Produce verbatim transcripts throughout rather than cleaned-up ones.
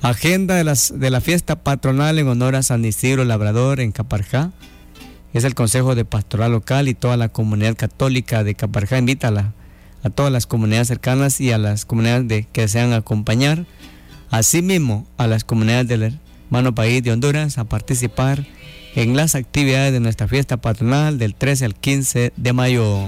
Agenda de, las, de la fiesta patronal en honor a San Isidro Labrador en Caparjá. Es el Consejo de Pastoral Local y toda la comunidad católica de Caparjá. Invita a, la, a todas las comunidades cercanas y a las comunidades de, que desean acompañar. Asimismo, a las comunidades del hermano país de Honduras a participar en las actividades de nuestra fiesta patronal del trece al quince de mayo.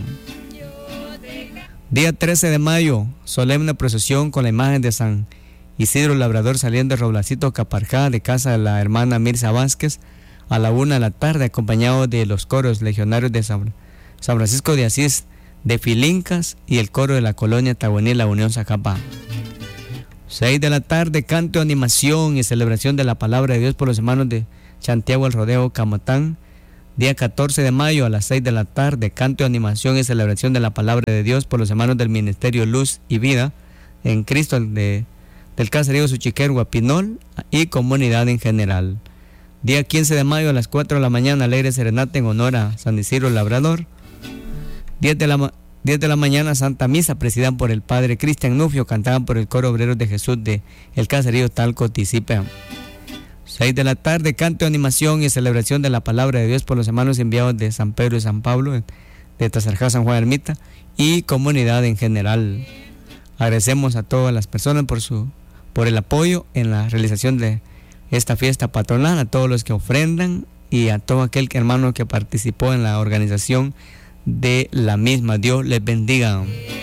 Día trece de mayo, solemne procesión con la imagen de San Isidro Labrador saliendo de Roblacito, Caparjá, de casa de la hermana Mirza Vázquez, a la una de la tarde, acompañado de los coros legionarios de San, San Francisco de Asís de Filincas y el coro de la colonia Tahuaní, la Unión Zacapá. seis de la tarde, canto, animación y celebración de la palabra de Dios por los hermanos de Santiago el Rodeo, Camatán. Día catorce de mayo a las seis de la tarde, canto, animación y celebración de la palabra de Dios por los hermanos del Ministerio Luz y Vida en Cristo de, del Caserío Suchiquero, Guapinol y comunidad en general. Día quince de mayo a las cuatro de la mañana, alegre serenata en honor a San Isidro Labrador. diez de la, diez de la mañana, Santa Misa, presidida por el Padre Cristian Nufio, cantada por el Coro Obreros de Jesús de el Caserío Talco, Tizipea. seis de la tarde, canto, animación y celebración de la palabra de Dios por los hermanos enviados de San Pedro y San Pablo, de Tazarjá, San Juan Ermita y comunidad en general. Agradecemos a todas las personas por su por el apoyo en la realización de esta fiesta patronal, a todos los que ofrendan y a todo aquel hermano que participó en la organización de la misma. Dios les bendiga.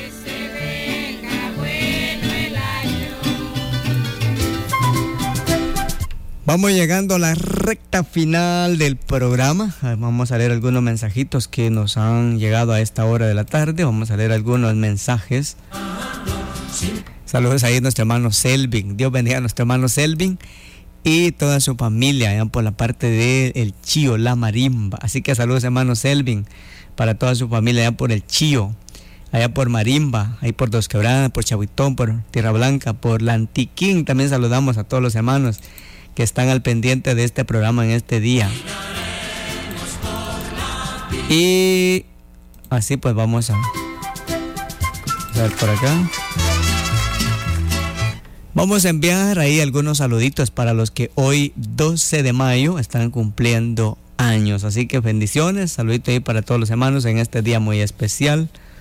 Vamos llegando a la recta final del programa. Vamos a leer algunos mensajitos que nos han llegado a esta hora de la tarde. Vamos a leer algunos mensajes. Saludos ahí a nuestro hermano Selvin. Dios bendiga a nuestro hermano Selvin y toda su familia allá por la parte de El Chío, La Marimba. Así que saludos, hermano Selvin, para toda su familia allá por El Chío, allá por Marimba, ahí por Dos Quebradas, por Chahuitón, por Tierra Blanca, por La Antiquín. También saludamos a todos los hermanos que están al pendiente de este programa en este día. Y así pues vamos a, a ver por acá. Vamos a enviar ahí algunos saluditos para los que hoy doce de mayo están cumpliendo años. Así que bendiciones, saluditos ahí para todos los hermanos en este día muy especial.